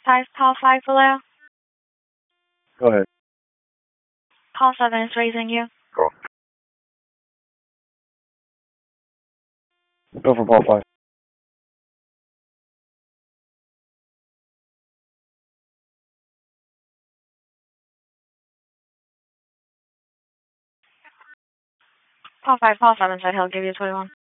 5, call 5 below. Go ahead. Call 7 is raising you. Go for call 5. Call 5, call 7 said he'll give you 21.